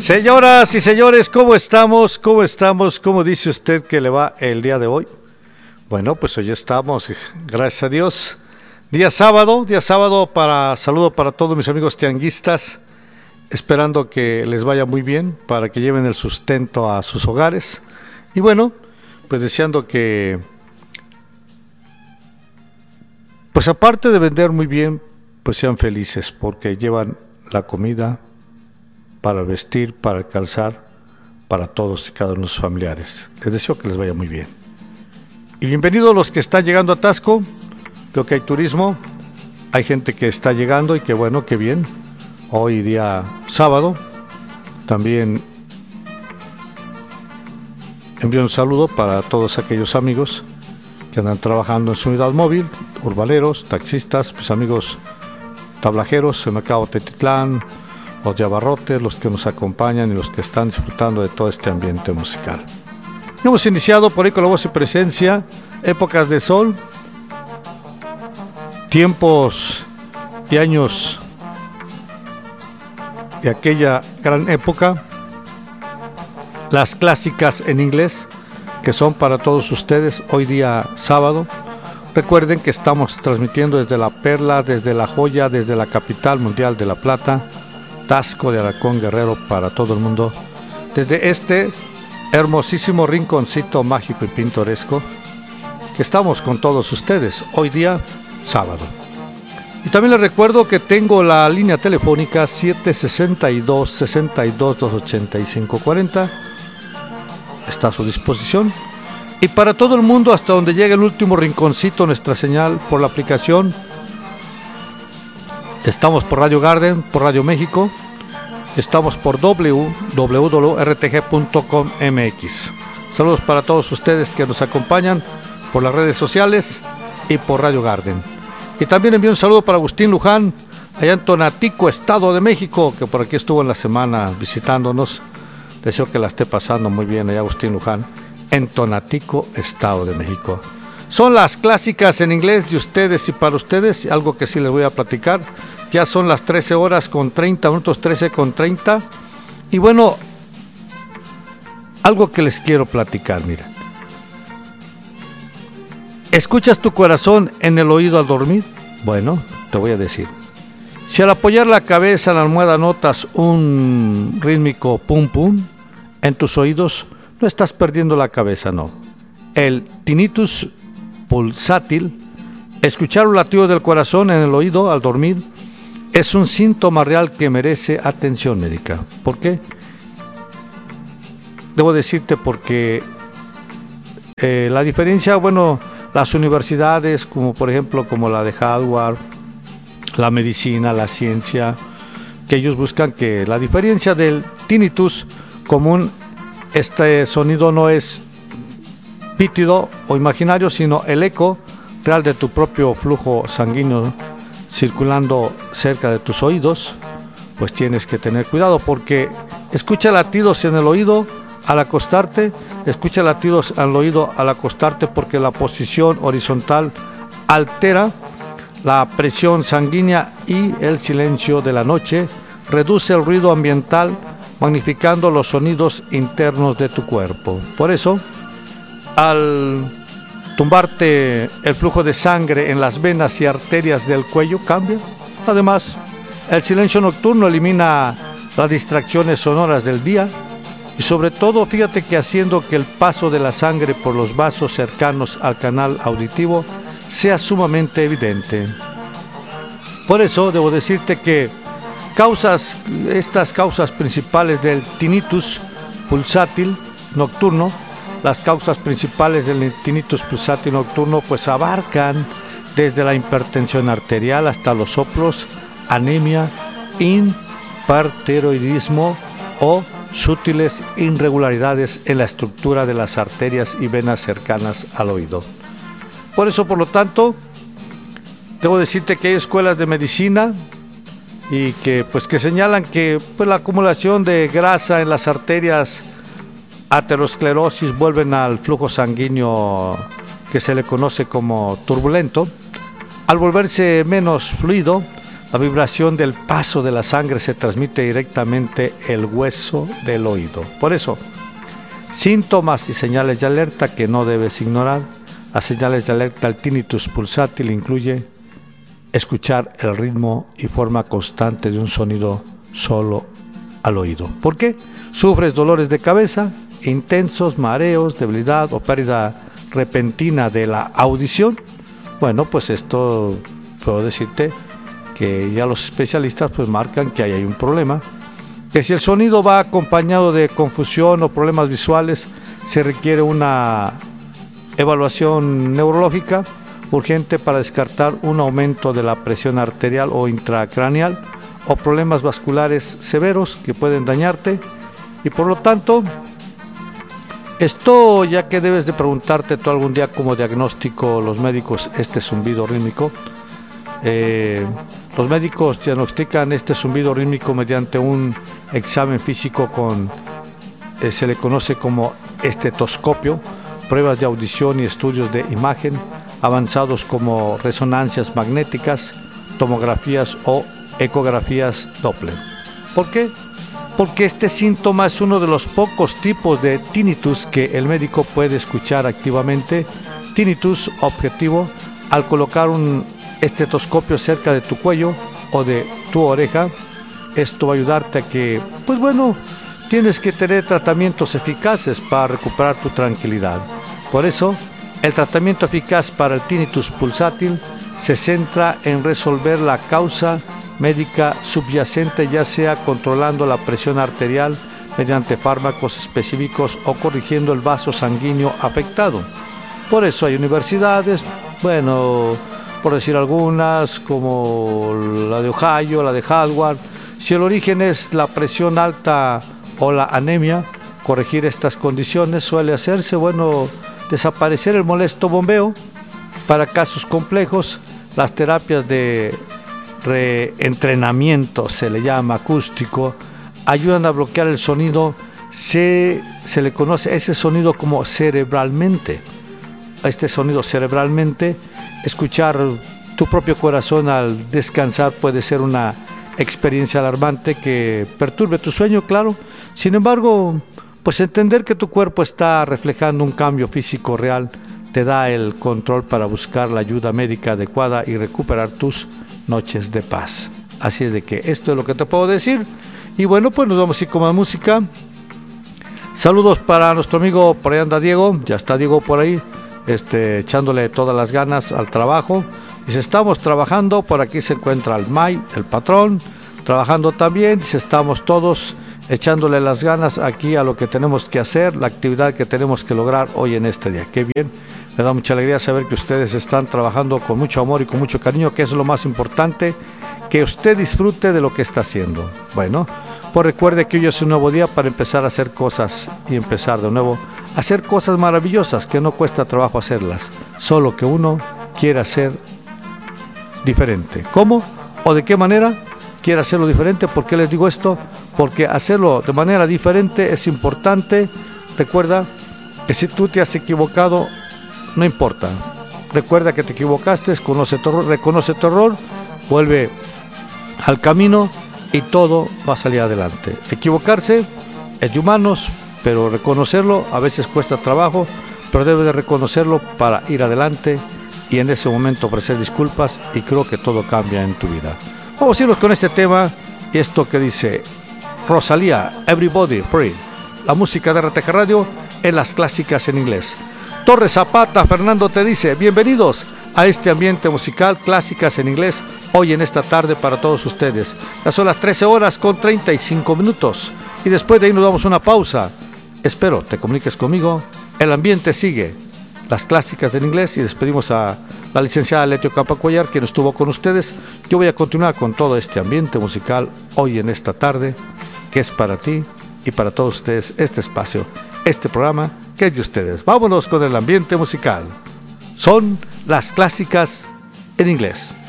Señoras y señores, ¿cómo estamos? ¿Cómo estamos? ¿Cómo dice usted que le va el día de hoy? Bueno, pues hoy estamos, gracias a Dios. Día sábado saludo para todos mis amigos tianguistas, esperando que les vaya muy bien, para que lleven el sustento a sus hogares. Y bueno, pues deseando que, pues aparte de vender muy bien, pues sean felices, porque llevan la comida para el vestir, para el calzar, para todos y cada uno de sus familiares. Les deseo que les vaya muy bien. Y bienvenidos los que están llegando a Taxco. Creo que hay turismo, hay gente que está llegando y que bueno, que bien. Hoy día sábado, también envío un saludo para todos aquellos amigos que andan trabajando en su unidad móvil, urbaleros, taxistas, mis amigos tablajeros, el mercado Tetitlán, los de Abarrotes, los que nos acompañan y los que están disfrutando de todo este ambiente musical. Hemos iniciado por ahí con la voz y presencia, épocas de sol, tiempos y años de aquella gran época, las clásicas en inglés, que son para todos ustedes hoy día sábado. Recuerden que estamos transmitiendo desde La Perla, desde La Joya, desde la capital mundial de La Plata, Taxco de Alarcón, Guerrero, para todo el mundo, desde este hermosísimo rinconcito mágico y pintoresco que estamos con todos ustedes hoy día sábado. Y también les recuerdo que tengo la línea telefónica 762-62-285-40, está a su disposición, y para todo el mundo hasta donde llegue el último rinconcito nuestra señal por la aplicación. Estamos por Radio Garden, por Radio México, estamos por www.rtg.com.mx. Saludos para todos ustedes que nos acompañan por las redes sociales y por Radio Garden. Y también envío un saludo para Agustín Luján, allá en Tonatico, Estado de México, que por aquí estuvo en la semana visitándonos. Deseo que la esté pasando muy bien allá Agustín Luján, en Tonatico, Estado de México. Son las clásicas en inglés de ustedes y para ustedes, algo que sí les voy a platicar. Ya son las 13 horas con 30 minutos, 13 con 30. Y bueno, algo que les quiero platicar, mira. ¿Escuchas tu corazón en el oído al dormir? Bueno, te voy a decir. Si al apoyar la cabeza en la almohada notas un rítmico pum pum en tus oídos, no estás perdiendo la cabeza, no. El tinnitus pulsátil, escuchar un latido del corazón en el oído al dormir, es un síntoma real que merece atención médica. ¿Por qué? Debo decirte porque la diferencia, bueno, las universidades, como por ejemplo como la de Harvard, la medicina, la ciencia, que ellos buscan que la diferencia del tinnitus común, este sonido no es pítido o imaginario, sino el eco real de tu propio flujo sanguíneo circulando cerca de tus oídos. Pues tienes que tener cuidado porque escucha latidos en el oído al acostarte, escucha latidos al oído al acostarte porque la posición horizontal altera la presión sanguínea y el silencio de la noche reduce el ruido ambiental magnificando los sonidos internos de tu cuerpo. Por eso, al tumbarte el flujo de sangre en las venas y arterias del cuello cambia. Además, el silencio nocturno elimina las distracciones sonoras del día y sobre todo, fíjate que haciendo que el paso de la sangre por los vasos cercanos al canal auditivo sea sumamente evidente. Por eso debo decirte que estas causas principales del tinnitus pulsátil nocturno, las causas principales del tinnitus pulsátil nocturno pues abarcan desde la hipertensión arterial hasta los soplos, anemia, hipertiroidismo o sutiles irregularidades en la estructura de las arterias y venas cercanas al oído. Por eso, por lo tanto, debo decirte que hay escuelas de medicina y que señalan que pues, la acumulación de grasa en las arterias, aterosclerosis, vuelven al flujo sanguíneo que se le conoce como turbulento. Al volverse menos fluido, La vibración del paso de la sangre se transmite directamente el hueso del oído. Por eso, síntomas y señales de alerta que no debes ignorar. Las señales de alerta al tinnitus pulsátil incluye escuchar el ritmo y forma constante de un sonido solo al oído. ¿Por qué? Sufres dolores de cabeza, intensos, mareos, debilidad o pérdida repentina de la audición. Bueno, pues esto puedo decirte que ya los especialistas pues marcan que ahí hay un problema, que si el sonido va acompañado de confusión o problemas visuales, se requiere una evaluación neurológica urgente para descartar un aumento de la presión arterial o intracraneal o problemas vasculares severos que pueden dañarte. Y por lo tanto, esto ya que debes de preguntarte tú algún día como diagnóstico los médicos este zumbido rítmico. Los médicos diagnostican este zumbido rítmico mediante un examen físico con, se le conoce como estetoscopio, pruebas de audición y estudios de imagen avanzados como resonancias magnéticas, tomografías o ecografías Doppler. ¿Por qué? Porque este síntoma es uno de los pocos tipos de tinnitus que el médico puede escuchar activamente. Tinnitus objetivo al colocar un estetoscopio cerca de tu cuello o de tu oreja. Esto va a ayudarte a que, pues bueno, tienes que tener tratamientos eficaces para recuperar tu tranquilidad. Por eso, el tratamiento eficaz para el tinnitus pulsátil se centra en resolver la causa médica subyacente, ya sea controlando la presión arterial mediante fármacos específicos o corrigiendo el vaso sanguíneo afectado. Por eso hay universidades, bueno, por decir algunas, como la de Ohio, la de Harvard. Si el origen es la presión alta o la anemia, corregir estas condiciones suele hacerse, bueno, desaparecer el molesto bombeo. Para casos complejos, las terapias de reentrenamiento, se le llama acústico, ayudan a bloquear el sonido, se le conoce ese sonido como cerebralmente. Este sonido cerebralmente, escuchar tu propio corazón al descansar puede ser una experiencia alarmante que perturbe tu sueño, claro. Sin embargo, pues entender que tu cuerpo está reflejando un cambio físico real te da el control para buscar la ayuda médica adecuada y recuperar tus noches de paz. Así es de que esto es lo que te puedo decir. Y bueno, pues nos vamos a ir con más música. Saludos para nuestro amigo, por ahí anda Diego, ya está Diego por ahí, echándole todas las ganas al trabajo. Dice, estamos trabajando, por aquí se encuentra el May, el patrón, trabajando también. Dice, estamos todos echándole las ganas aquí a lo que tenemos que hacer, la actividad que tenemos que lograr hoy en este día. Qué bien, me da mucha alegría saber que ustedes están trabajando con mucho amor y con mucho cariño, que es lo más importante, que usted disfrute de lo que está haciendo. Bueno, pues recuerde que hoy es un nuevo día para empezar a hacer cosas y empezar de nuevo a hacer cosas maravillosas que no cuesta trabajo hacerlas, solo que uno quiere hacer diferente. ¿Cómo o de qué manera quiere hacerlo diferente? ¿Por qué les digo esto? Porque hacerlo de manera diferente es importante. Recuerda que si tú te has equivocado, no importa. Recuerda que te equivocaste, reconoce tu error, vuelve al camino y todo va a salir adelante. Equivocarse es de humanos, pero reconocerlo a veces cuesta trabajo, pero debes de reconocerlo para ir adelante y en ese momento ofrecer disculpas, y creo que todo cambia en tu vida. Vamos a irnos con este tema y esto que dice Rosalía, Everybody Free. La música de RTG Radio en las clásicas en inglés. Torres Zapata, Fernando te dice, bienvenidos a este ambiente musical, clásicas en inglés, hoy en esta tarde para todos ustedes. Ya son las 13 horas con 35 minutos y después de ahí nos damos una pausa. Espero te comuniques conmigo, el ambiente sigue, las clásicas del inglés, y despedimos a la licenciada Letio Capacuellar, quien estuvo con ustedes. Yo voy a continuar con todo este ambiente musical hoy en esta tarde, que es para ti y para todos ustedes este espacio, este programa que es de ustedes. Vámonos con el ambiente musical. Son las clásicas en inglés.